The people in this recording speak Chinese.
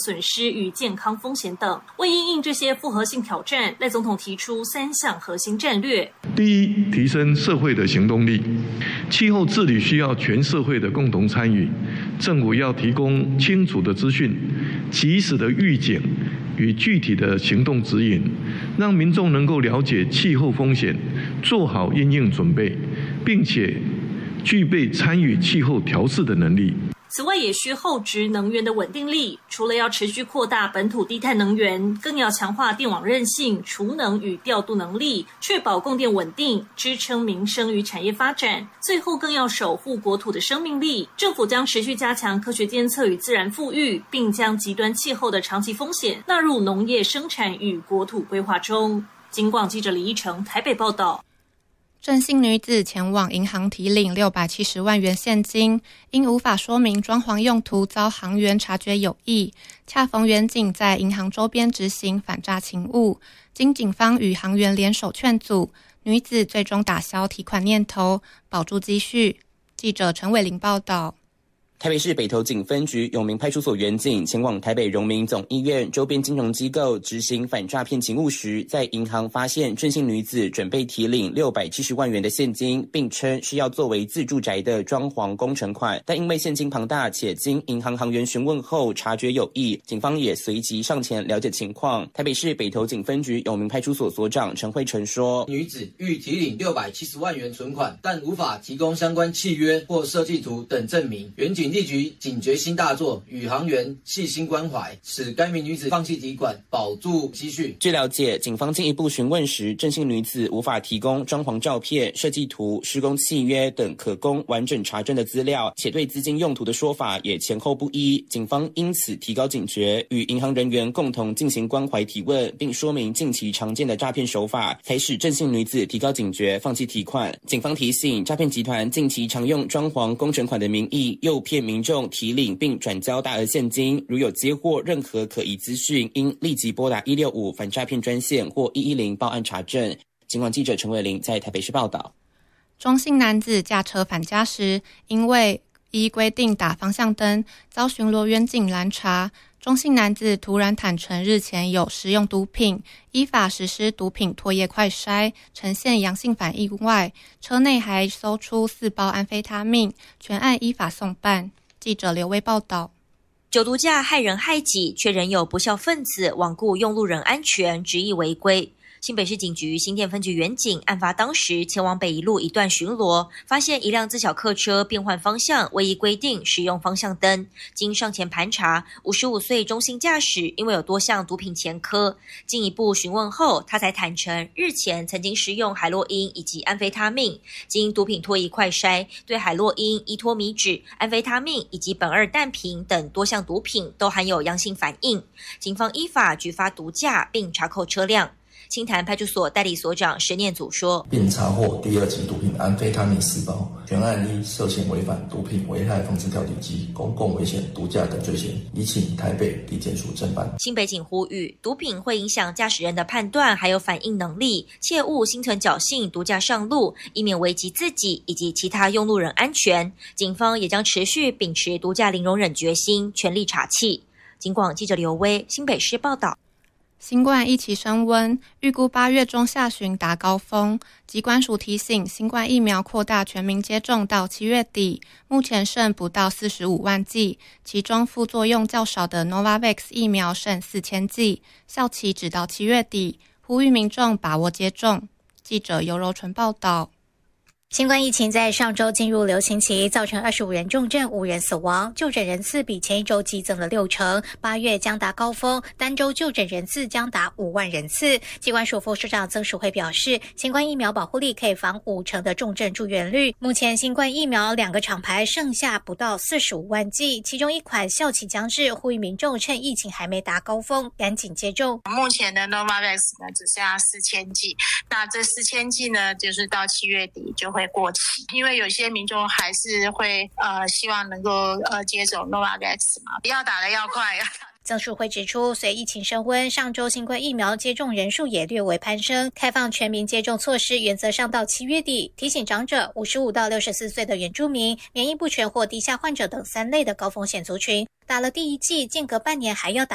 损失与健康风险等。为因应这些复合性挑战，赖总统提出3项核心战略。 第一，提升社会的行动力。气候治理需要全社会的共同参与，政府要提供清楚的资讯、及时的预警与具体的行动指引，让民众能够了解气候风险，做好因应准备，并且具备参与气候调适的能力。 此外，也需厚植能源的稳定力，除了要持续扩大本土低碳能源，更要强化电网韧性、储能与调度能力，确保供电稳定，支撑民生与产业发展。最后，更要守护国土的生命力。政府将持续加强科学监测与自然富裕，并将极端气候的长期风险纳入农业生产与国土规划中。警广记者李依成台北报道。 郑姓女子前往银行提领670万元现金，因无法说明装潢用途，遭行员察觉有异。恰逢员警在银行周边执行反诈勤务，经警方与行员联手劝阻，女子最终打消提款念头，保住积蓄。记者陈伟玲报道。 台北市北投警分局永明派出所员警前往台北荣民总医院周边金融机构执行反诈骗勤务时，在银行发现郑姓女子准备提领670万元的现金，并称是要作为自住宅的装潢工程款，但因为现金庞大且经银行行员询问后察觉有异，警方也随即上前了解情况。台北市北投警分局永明派出所所长陈慧成说， 女子欲提领670万元存款，但无法提供相关契约或设计图等证明，员警立即警觉心大作，与行员细心关怀，使该名女子放弃提款，保住积蓄。 据了解，警方进一步询问时，郑姓女子无法提供装潢照片、设计图、施工契约等可供完整查证的资料，且对资金用途的说法也前后不一。警方因此提高警觉，与银行人员共同进行关怀提问，并说明近期常见的诈骗手法，才使郑姓女子提高警觉，放弃提款。警方提醒，诈骗集团近期常用装潢工程款的名义诱骗民众提领并转交大额现金，如有接获任何可疑资讯，应立即拨打165反诈骗专线或110报案查证。警广记者陈伟玲在台北市报道。 中姓男子驾车返家时，因为依规定打方向灯，遭巡逻员警拦查。中姓男子突然坦承日前有食用毒品，依法实施毒品唾液快筛，呈现阳性反应外，车内还搜出4包安非他命，全案依法送办。记者刘威报道。 酒毒驾害人害己，却仍有不肖分子罔顾用路人安全，执意违规。新北市警局新店分局员警案发当时前往北宜路一段巡逻，发现一辆自小客车变换方向未依规定使用方向灯，经上前盘查，55岁中姓驾驶因为有多项毒品前科，进一步询问后，他才坦承日前曾经施用海洛因以及安非他命，经毒品唾液快筛，对海洛因、依托米酯、安非他命以及苯二氮平等多项毒品都含有阳性反应，警方依法举发毒驾并查扣车辆。清潭派出所代理所长石念祖说， 并查获第2级毒品安非他命4包，全案依涉嫌违反毒品危害防治条例及公共危险毒驾等罪嫌，移请台北地检署侦办。 新北警呼吁，毒品会影响驾驶人的判断还有反应能力，切勿心存侥幸毒驾上路，以免危及自己以及其他用路人安全。警方也将持续秉持毒驾零容忍决心，全力查缉。警广记者刘威新北市报道。 新冠疫情升温，预估8月中下旬达高峰。疾管署提醒，新冠疫苗扩大全民接种到7月底，目前剩不到45万剂，其中副作用较少的 Novavax 疫苗剩4000剂，效期直到7月底，呼吁民众把握接种。记者尤柔纯报道。 新冠疫情在上周进入流行期，造成25人重症，5人死亡，就诊人次比前一周激增了60%，8月将达高峰，单周就诊人次将达5万人次。疾管署副署长曾淑慧表示，新冠疫苗保护力可以防50%的重症住院率。目前新冠疫苗2个厂牌剩下不到45万剂，其中一款效期将至，呼吁民众趁疫情还没达高峰，赶紧接种。 目前的 Novavax 呢只剩下4000剂，那这4000剂呢，就是到7月底就会过期，因为有些民众还是会希望能够接种 Novavax 嘛，要打的要快。 曾淑慧指出，随疫情升温，上周新冠疫苗接种人数也略微攀升，开放全民接种措施原则上到7月底，提醒长者、55到64岁的原住民、免疫不全或低下患者等3类的高风险族群，打了第1剂，间隔半年还要打